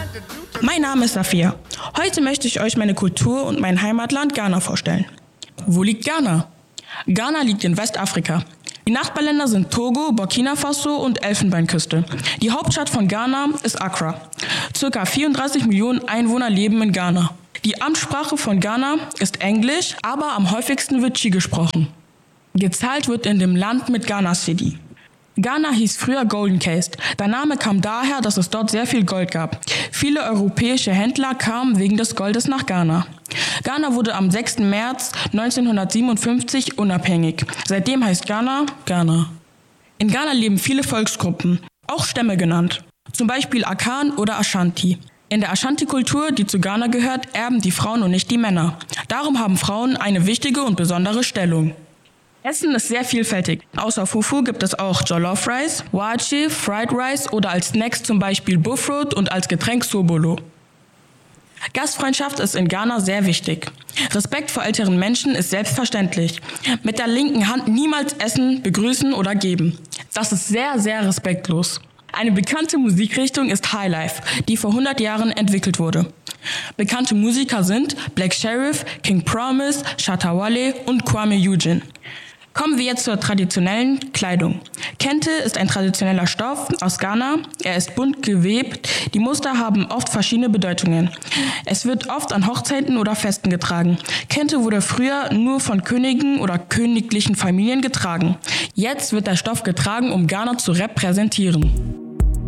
Mein Name ist Safia. Heute möchte ich euch meine Kultur und mein Heimatland Ghana vorstellen. Wo liegt Ghana? Ghana liegt in Westafrika. Die Nachbarländer sind Togo, Burkina Faso und Elfenbeinküste. Die Hauptstadt von Ghana ist Accra. Circa 34 Millionen Einwohner leben in Ghana. Die Amtssprache von Ghana ist Englisch, aber am häufigsten wird Twi gesprochen. Gezahlt wird in dem Land mit Ghana Cedi. Ghana hieß früher Golden Coast. Der Name kam daher, dass es dort sehr viel Gold gab. Viele europäische Händler kamen wegen des Goldes nach Ghana. Ghana wurde am 6. März 1957 unabhängig. Seitdem heißt Ghana Ghana. In Ghana leben viele Volksgruppen, auch Stämme genannt. Zum Beispiel Akan oder Ashanti. In der Ashanti-Kultur, die zu Ghana gehört, erben die Frauen und nicht die Männer. Darum haben Frauen eine wichtige und besondere Stellung. Essen ist sehr vielfältig. Außer Fufu gibt es auch Jollof Rice, Waakye, Fried Rice oder als Snacks zum Beispiel Buffrot und als Getränk Sobolo. Gastfreundschaft ist in Ghana sehr wichtig. Respekt vor älteren Menschen ist selbstverständlich. Mit der linken Hand niemals essen, begrüßen oder geben. Das ist sehr, sehr respektlos. Eine bekannte Musikrichtung ist Highlife, die vor 100 Jahren entwickelt wurde. Bekannte Musiker sind Black Sherif, King Promise, Shatta Wale und Kwame Eugene. Kommen wir jetzt zur traditionellen Kleidung. Kente ist ein traditioneller Stoff aus Ghana. Er ist bunt gewebt. Die Muster haben oft verschiedene Bedeutungen. Es wird oft an Hochzeiten oder Festen getragen. Kente wurde früher nur von Königen oder königlichen Familien getragen. Jetzt wird der Stoff getragen, um Ghana zu repräsentieren.